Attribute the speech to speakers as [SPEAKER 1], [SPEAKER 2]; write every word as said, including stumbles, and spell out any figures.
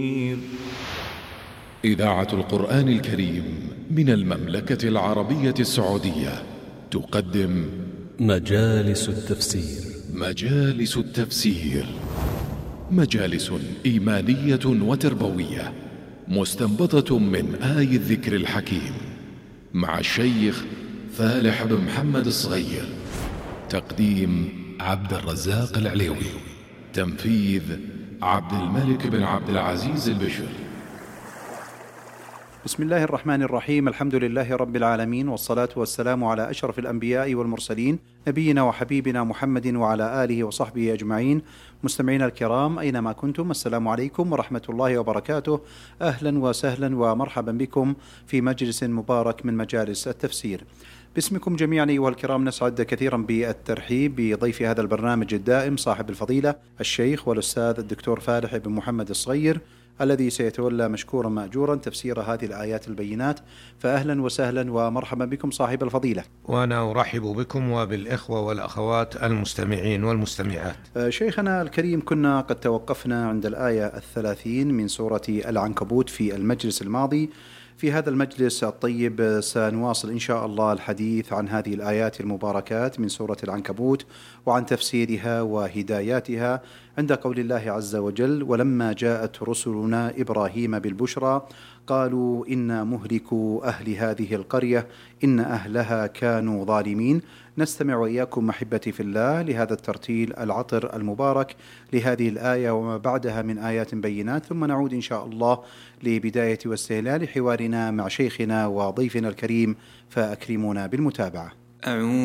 [SPEAKER 1] إذاعة القرآن الكريم من المملكة العربية السعودية تقدم
[SPEAKER 2] مجالس التفسير.
[SPEAKER 1] مجالس التفسير مجالس إيمانية وتربوية مستنبطة من آي الذكر الحكيم مع الشيخ فالح بن محمد الصغير. تقديم عبد الرزاق العليوي. تنفيذ عبد الملك بن عبد العزيز البشر.
[SPEAKER 3] بسم الله الرحمن الرحيم. الحمد لله رب العالمين، والصلاة والسلام على أشرف الأنبياء والمرسلين، نبينا وحبيبنا محمد وعلى آله وصحبه أجمعين. مستمعينا الكرام أينما كنتم، السلام عليكم ورحمة الله وبركاته. أهلا وسهلا ومرحبا بكم في مجلس مبارك من مجالس التفسير. باسمكم جميعا أيها الكرام نسعد كثيرا بالترحيب بضيف هذا البرنامج الدائم صاحب الفضيلة الشيخ والأستاذ الدكتور فالح بن محمد الصغير، الذي سيتولى مشكورا مأجورا تفسير هذه الآيات البينات. فأهلا وسهلا ومرحبا بكم صاحب الفضيلة.
[SPEAKER 4] وأنا أرحب بكم وبالإخوة والأخوات المستمعين والمستمعات.
[SPEAKER 3] شيخنا الكريم، كنا قد توقفنا عند الآية الثلاثين من سورة العنكبوت في المجلس الماضي. في هذا المجلس الطيب سنواصل إن شاء الله الحديث عن هذه الآيات المباركات من سورة العنكبوت وعن تفسيرها وهداياتها عند قول الله عز وجل: ولما جاءت رسلنا إبراهيم بالبشرى قالوا إنا مهلكوا أهل هذه القرية إن أهلها كانوا ظالمين. نستمع وإياكم محبتي في الله لهذا الترتيل العطر المبارك لهذه الآية وما بعدها من آيات بينات، ثم نعود إن شاء الله لبداية واستهلال حوارنا مع شيخنا وضيفنا الكريم، فأكرمونا بالمتابعة.